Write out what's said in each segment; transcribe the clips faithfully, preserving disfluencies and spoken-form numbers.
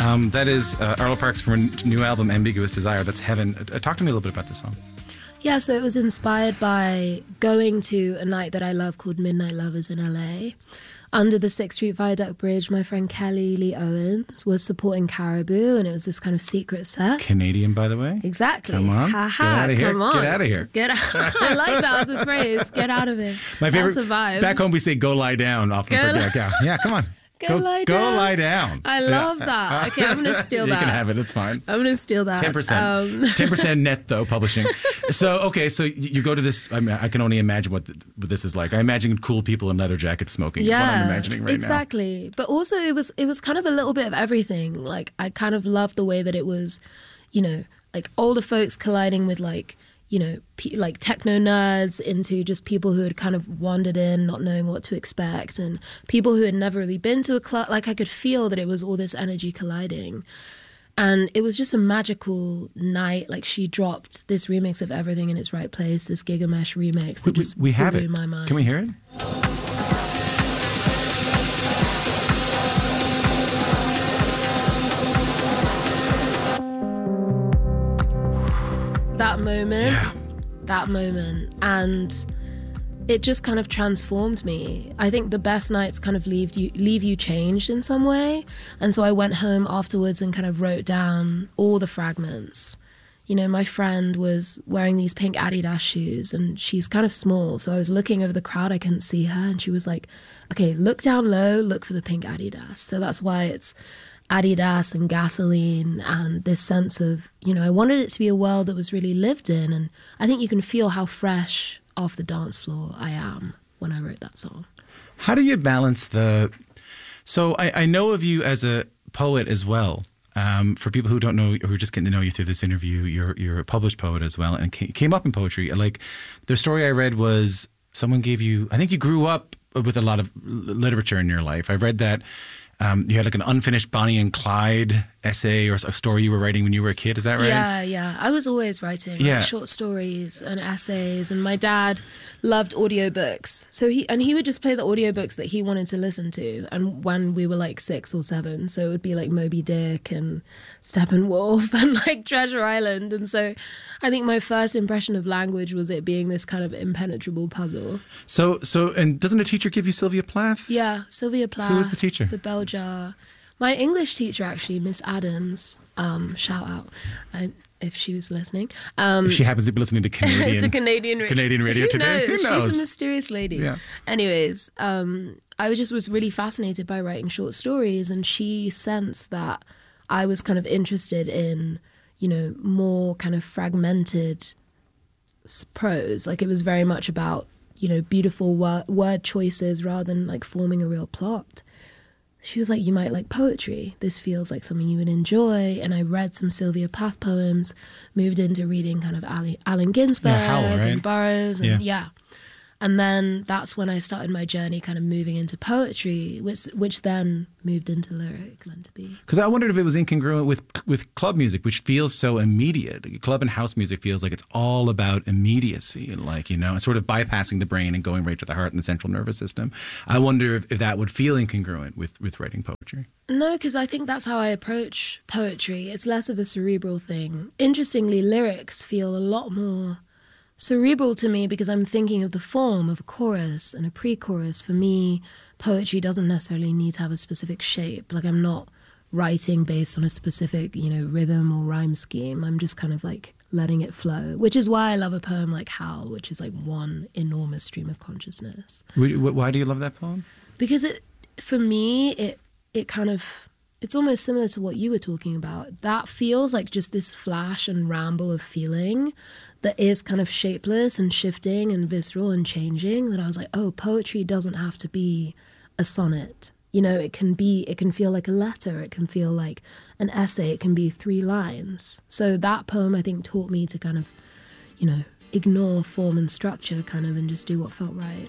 Um, that is uh, Arlo Parks from a new album, Ambiguous Desire. That's Heaven. Uh, talk to me a little bit about this song. Yeah, so it was inspired by going to a night that I love called Midnight Lovers in L A. Under the sixth Street Viaduct Bridge, my friend Kelly Lee Owens was supporting Caribou, and it was this kind of secret set. Canadian, by the way. Exactly. Come on. Ha ha. Get out of here. Come on. Get out of here. Get out. I like that as a phrase. Get out of here. My favorite. That's a vibe. Back home, we say "go lie down." Often Go forget. Yeah, yeah. Come on. Go, lie go down. lie down. I love yeah. that. Okay, I'm going to steal you that. You can have it. It's fine. I'm going to steal that. ten percent. Um. ten percent net, though, publishing. So, okay, so you go to this. I mean, I can only imagine what, the, what this is like. I imagine cool people in leather jackets smoking. Yeah, is what I'm imagining right exactly. now. Exactly. But also, it was it was kind of a little bit of everything. Like, I kind of loved the way that it was, you know, like older folks colliding with like, you know, pe- like techno nerds into just people who had kind of wandered in, not knowing what to expect, and people who had never really been to a club. Like, I could feel that it was all this energy colliding. And it was just a magical night. Like, she dropped this remix of Everything in Its Right Place, this Gigamesh remix that we, just we have blew it. my mind. Can we hear it? That moment, yeah. that moment, and it just kind of transformed me. I think the best nights kind of leave you leave you changed in some way, and so I went home afterwards and kind of wrote down all the fragments. You know, my friend was wearing these pink Adidas shoes, and she's kind of small, so I was looking over the crowd, I couldn't see her, and she was like, okay, look down low, look for the pink Adidas. So that's why it's Adidas and gasoline and this sense of, you know, I wanted it to be a world that was really lived in. And I think you can feel how fresh off the dance floor I am when I wrote that song. How do you balance the... So I, I know of you as a poet as well. Um, for people who don't know, who are just getting to know you through this interview, you're you're a published poet as well and came up in poetry. Like, the story I read was someone gave you... I think you grew up with a lot of literature in your life. I read that Um, you had like an unfinished Bonnie and Clyde essay or a story you were writing when you were a kid. Is that right? Yeah, yeah. I was always writing like, yeah. short stories and essays, and my dad loved audiobooks. So he and he would just play the audiobooks that he wanted to listen to. And when we were like six or seven, so it would be like Moby Dick and Steppenwolf and like Treasure Island. And so I think my first impression of language was it being this kind of impenetrable puzzle. So, so, and doesn't a teacher give you Sylvia Plath? Yeah, Sylvia Plath. Who was the teacher? The bell jar. My English teacher, actually, Miss Adams. Um, shout out I, if she was listening. Um, if she happens to be listening to Canadian, it's a Canadian, ra- Canadian radio Who today. Knows? Who knows? She's a mysterious lady. Yeah. Anyways, um, I just was really fascinated by writing short stories, and she sensed that I was kind of interested in, you know, more kind of fragmented prose. Like, it was very much about, you know, beautiful word, word choices rather than like forming a real plot. She was like, you might like poetry. This feels like something you would enjoy. And I read some Sylvia Plath poems, moved into reading kind of Ali, Allen Ginsberg yeah, Howl, right? and Burroughs. And yeah. yeah. And then that's when I started my journey kind of moving into poetry, which which then moved into lyrics. Meant to be. Because I wondered if it was incongruent with with club music, which feels so immediate. Club and house music feels like it's all about immediacy and, like, you know, it's sort of bypassing the brain and going right to the heart and the central nervous system. I wonder if, if that would feel incongruent with, with writing poetry. No, because I think that's how I approach poetry. It's less of a cerebral thing. Interestingly, lyrics feel a lot more cerebral to me because I'm thinking of the form of a chorus and a pre-chorus. For me, poetry doesn't necessarily need to have a specific shape. Like, I'm not writing based on a specific, you know, rhythm or rhyme scheme. I'm just kind of like letting it flow, which is why I love a poem like Howl, which is like one enormous stream of consciousness. Why do you love that poem? Because it, for me, it it kind of, it's almost similar to what you were talking about. That feels like just this flash and ramble of feeling that is kind of shapeless and shifting and visceral and changing, that I was like, oh, poetry doesn't have to be a sonnet. You know, it can be, it can feel like a letter. It can feel like an essay. It can be three lines. So that poem, I think, taught me to kind of, you know, ignore form and structure kind of and just do what felt right.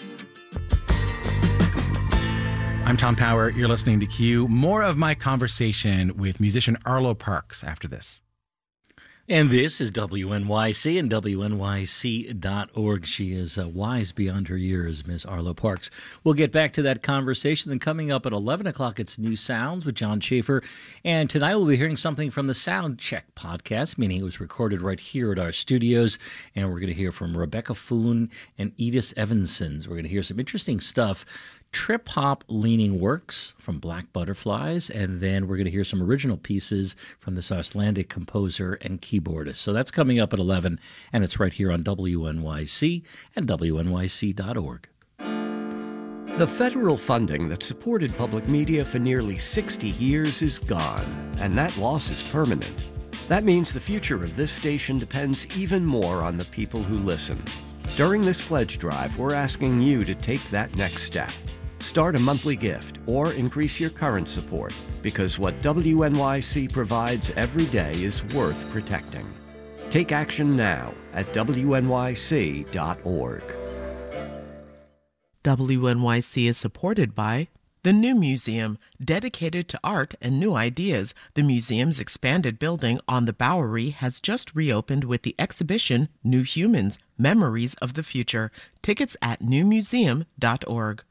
I'm Tom Power. You're listening to Q. More of my conversation with musician Arlo Parks after this. And this is W N Y C and W N Y C dot org. She is uh, wise beyond her years, Miss Arlo Parks. We'll get back to that conversation. Then coming up at eleven o'clock, it's New Sounds with John Schaefer. And tonight we'll be hearing something from the Sound Check podcast, meaning it was recorded right here at our studios. And we're going to hear from Rebecca Foon and Edith Evansons. We're going to hear some interesting stuff. Trip-hop leaning works from Black Butterflies, and then we're going to hear some original pieces from this Icelandic composer and keyboardist. So that's coming up at eleven, and it's right here on W N Y C and W N Y C dot org. The federal funding that supported public media for nearly sixty years is gone, and that loss is permanent. That means the future of this station depends even more on the people who listen. During this pledge drive, we're asking you to take that next step. Start a monthly gift or increase your current support, because what W N Y C provides every day is worth protecting. Take action now at W N Y C dot org. W N Y C is supported by the New Museum, dedicated to art and new ideas. The museum's expanded building on the Bowery has just reopened with the exhibition New Humans, Memories of the Future. Tickets at new museum dot org.